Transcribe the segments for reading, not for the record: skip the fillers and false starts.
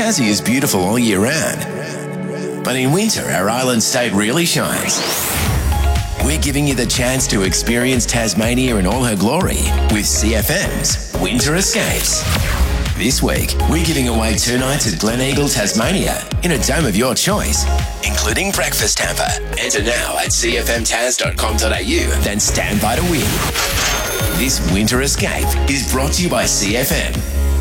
Tassie is beautiful all year round, but in winter our island state really shines. We're giving you the chance to experience Tasmania in all her glory with CFM's Winter Escapes. This week, we're giving away 2 nights at Gleneagle, Tasmania, in a dome of your choice, including breakfast hamper. Enter now at cfmtas.com.au, then stand by to win. This Winter Escape is brought to you by CFM.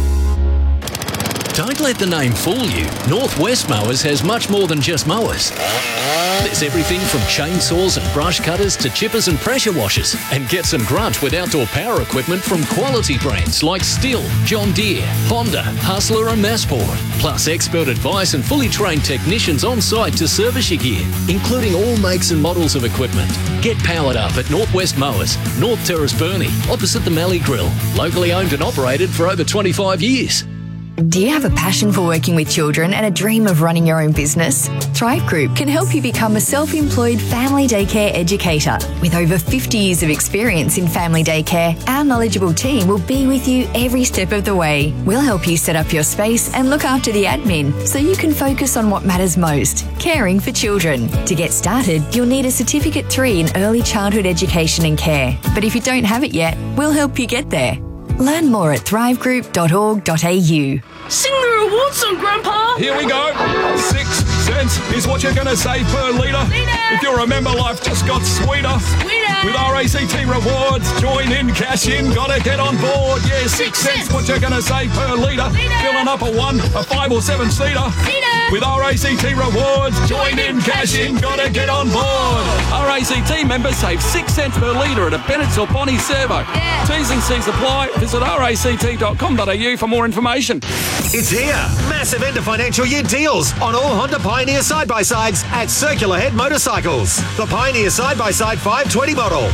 Don't let the name fool you. Northwest Mowers has much more than just mowers. There's everything from chainsaws and brush cutters to chippers and pressure washers. And get some grunt with outdoor power equipment from quality brands like Stihl, John Deere, Honda, Hustler and Massport. Plus expert advice and fully trained technicians on site to service your gear, including all makes and models of equipment. Get powered up at Northwest Mowers, North Terrace Burnie, opposite the Mallee Grill. Locally owned and operated for over 25 years. Do you have a passion for working with children and a dream of running your own business? Thrive Group can help you become a self-employed family daycare educator. With over 50 years of experience in family daycare, our knowledgeable team will be with you every step of the way. We'll help you set up your space and look after the admin so you can focus on what matters most, caring for children. To get started, you'll need a Certificate 3 in Early Childhood Education and Care. But if you don't have it yet, we'll help you get there. Learn more at thrivegroup.org.au. Sing the reward song, Grandpa! Here we go. 6 cents is what you're going to save per litre. If you remember, life just got sweeter. With RACT rewards, join in, cash in, gotta get on board. Yeah, 6 cents what you're going to save per litre. Filling up a 1, a 5 or 7 seater. With RACT rewards, join in, cash in, gotta get on board. RACT members save 6 cents per litre at a Bennett's or Bonnie servo. T's and C's apply. Visit ract.com.au for more information. It's here. Massive end of financial year deals on all Honda Pioneer side-by-sides at Circular Head Motorcycles. The Pioneer side-by-side 520 model,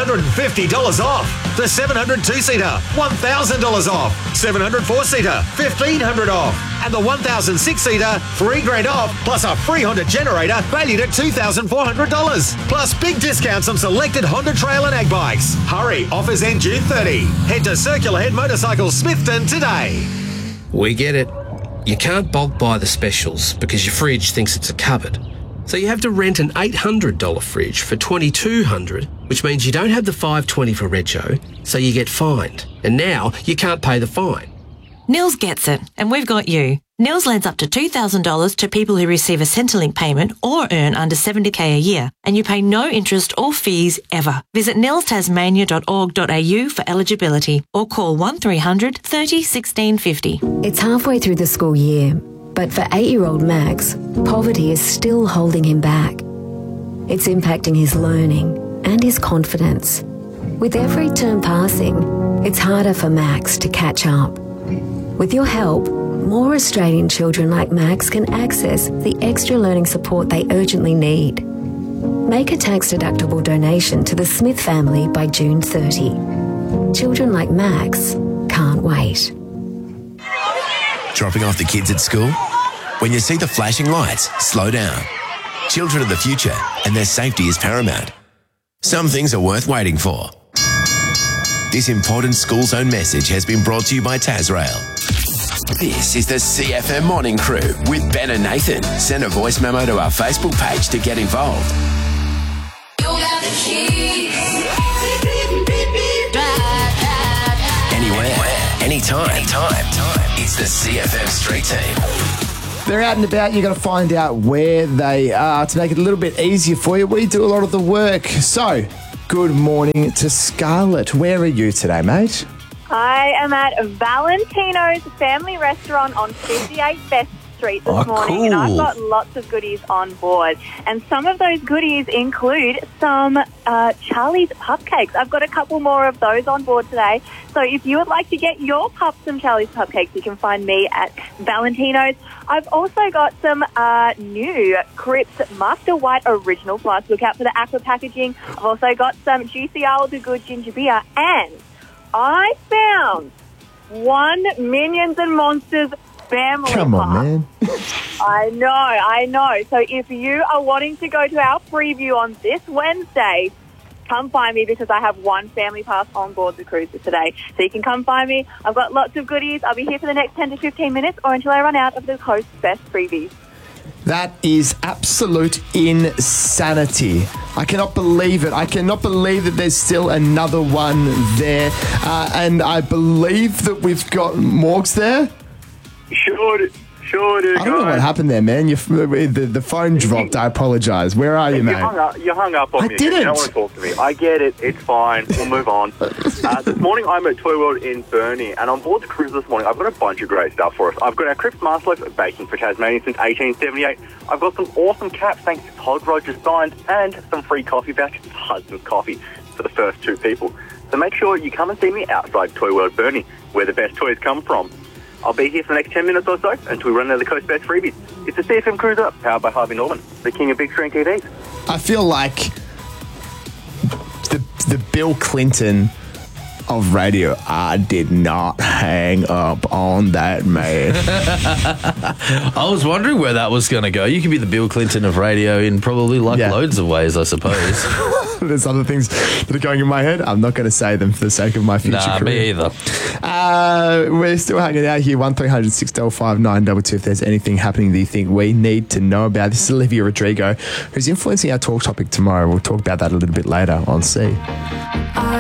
$850 off. The 700 2-seater, $1,000 off. 700 4-seater, $1,500 off. And the 1,000 6-seater, $3,000 off, plus a free Honda generator valued at $2,400. Plus big discounts on selected Honda Trail and Ag bikes. Hurry, offers end June 30. Head to Circular Head Motorcycles Smithton today. We get it. You can't bulk buy the specials because your fridge thinks it's a cupboard. So you have to rent an $800 fridge for $2,200, which means you don't have the $520 for rego, so you get fined. And now you can't pay the fine. Nils gets it, and we've got you. Nils lends up to $2,000 to people who receive a Centrelink payment or earn under $70,000 a year, and you pay no interest or fees ever. Visit nilstasmania.org.au for eligibility or call 1300 30 16 50. It's halfway through the school year, but for 8-year-old Max, poverty is still holding him back. It's impacting his learning and his confidence. With every term passing, it's harder for Max to catch up. With your help, more Australian children like Max can access the extra learning support they urgently need. Make a tax-deductible donation to the Smith family by June 30. Children like Max can't wait. Dropping off the kids at school? When you see the flashing lights, slow down. Children are the future, and their safety is paramount. Some things are worth waiting for. This important school zone message has been brought to you by Tasrail. This is the CFM Morning Crew with Ben and Nathan. Send a voice memo to our Facebook page to get involved. Anywhere, anytime. It's the CFM Street Team. They're out and about. You've got to find out where they are to make it a little bit easier for you. We do a lot of the work. So, good morning to Scarlett. Where are you today, mate? I am at Valentino's Family Restaurant on 58 Best Street this morning, and I've got lots of goodies on board. And some of those goodies include some Charlie's Pupcakes. I've got a couple more of those on board today. So if you would like to get your pup some Charlie's Pupcakes, you can find me at Valentino's. I've also got some new Cripps Master White Original Plus. Look out for the aqua packaging. I've also got some Juicy Owl the Good Ginger Beer, and I found one Minions and Monsters family Come on, man. I know. So if you are wanting to go to our preview on this Wednesday come find me because I have one family pass on board the cruiser today. So you can come find me. I've got lots of goodies. I'll be here for the next 10 to 15 minutes or until I run out of the Coast Best freebies. That is absolute insanity. I cannot believe it. I cannot believe that there's still another one there. And I believe that we've got Morgs there. Sure do, I don't know what happened there, man. The phone dropped. I apologise. Where are you, mate? You hung up on me. didn't. You don't want to talk to me. I get it. It's fine. We'll move on. This morning I'm at Toy World in Burnie, and on board the cruise this morning I've got a bunch of great stuff for us. I've got our Crepes Master Loaf baking for Tasmania since 1878. I've got some awesome caps thanks to Todd Rogers signed, and some free coffee vouchers for Hudson's Coffee for the first 2 people. So make sure you come and see me outside Toy World Burnie, where the best toys come from. I'll be here for the next 10 minutes or so until we run out of the Coast Best freebies. It's the CFM Cruiser, powered by Harvey Norman, the king of big screen TVs. I feel like the Bill Clinton of radio. I did not hang up on that man. I was wondering where that was going to go. You could be the Bill Clinton of radio in probably loads of ways, I suppose. There's other things that are going in my head. I'm not going to say them for the sake of my future career. Me either. We're still hanging out here. 1300 655 922 if there's anything happening that you think we need to know about. This is Olivia Rodrigo, who's influencing our talk topic tomorrow. We'll talk about that a little bit later on C.